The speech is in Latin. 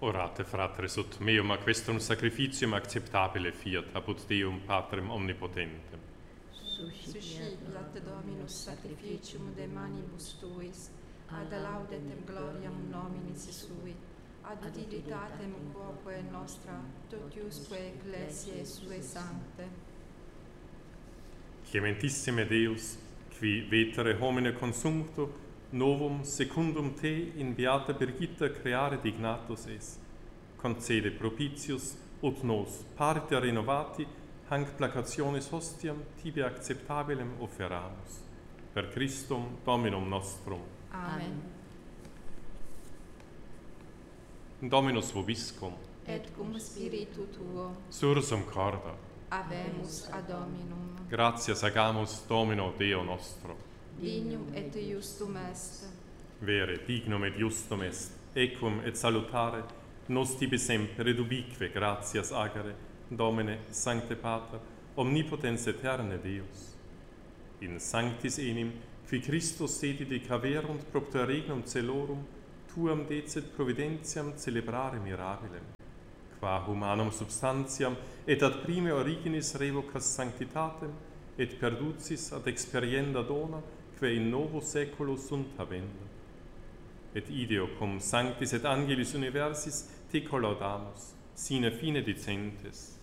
Orate, fratres, ut meum a questum sacrificium acceptabile fiat, apud Deum Patrem omnipotentem. Suscipiat Dominus sacrificium de manibus tuis, ad laudetem gloriam nominis sui, ad utilitatem quoque nostra, totiusque ecclesiae sue sancte. Clementissime Deus, qui vetere homine consumpto, novum secundum te in beata Birgitta creare dignatus es. Concede propitius, ut nos, parte renovati, hanc placationis hostiam tibi acceptabilem offeramus. Per Christum Dominum nostrum. Amen. Dominus vobiscum. Et cum spiritu tuo, Sursum corda. habemus ad Dominum. Gratias agamus Domino Deo nostro. Dignum et justum est. Vere, dignum et justum est, equum et salutare, nos tibi semper et ubique gratias agere, Domine, Sancte Pater, omnipotens aeterne Deus. In sanctis enim, qui Christus sedit caverunt propter regnum celorum, tuam decet providentiam celebrare mirabilem, qua humanum substantiam et ad prime originis revocas sanctitatem, et perducis ad experienda dona, quae in novo saeculo sunt habenda. Et ideo cum sanctis et angelis universis te collaudamus, sine fine dicentes.